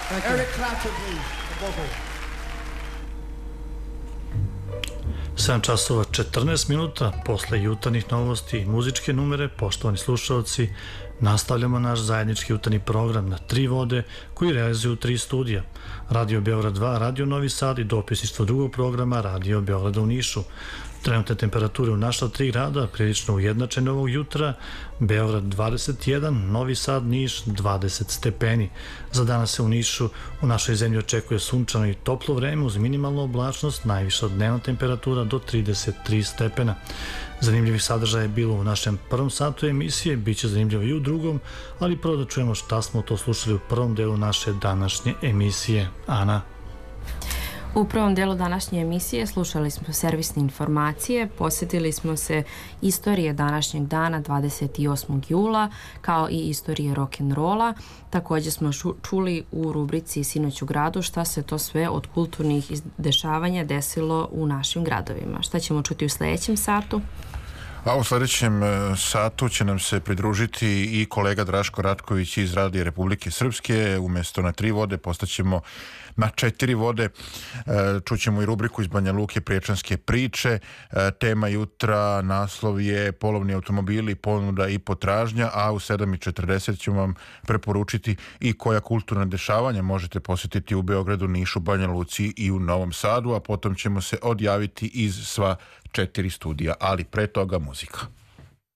Eric Clapton, please, the vocal. 7 časova 14 minuta posle jutarnjih novosti i muzičke numere, poštovani slušalci, nastavljamo naš zajednički jutarnji program na 3 vode koji realizuju 3 studija. Radio Beograd 2, Radio Novi Sad i dopisništvo drugog programa Radio Beograda u Nišu. Trenutne temperature u naša 3 grada prilično ujednačene ovog jutra, Beograd 21, Novi Sad, Niš 20 stepeni. Za danas se u Nišu u našoj zemlji očekuje sunčano i toplo vreme uz minimalnu oblačnost, najviša dnevna temperatura do 33 stepena. Zanimljivih sadržaja je bilo u našem prvom satu emisije, bit će zanimljivo i u drugom, ali prvo da čujemo šta smo to slušali u prvom delu naše današnje emisije. Ana? U prvom delu današnje emisije slušali smo servisne informacije, posjetili smo se istorije današnjeg dana 28. jula, kao i istorije rock'n'rolla. Također smo čuli u rubrici Sinoć u gradu šta se to sve od kulturnih dešavanja desilo u našim gradovima. Šta ćemo čuti u sljedećem satu? A u sljedećem satu će nam se pridružiti i kolega Draško Ratković iz Radija Republike Srpske. Umjesto na 3 vode postaćemo na 4 vode. Čućemo i rubriku iz Banja Luke, Priječanske priče. Tema jutra, naslov je polovni automobili, ponuda i potražnja, a u 7:40 ćemo vam preporučiti i koja kulturna dešavanja možete posjetiti u Beogradu, Nišu, Banja Luci i u Novom Sadu, a potom ćemo se odjaviti iz sva 4 studija, ali pre toga muzika.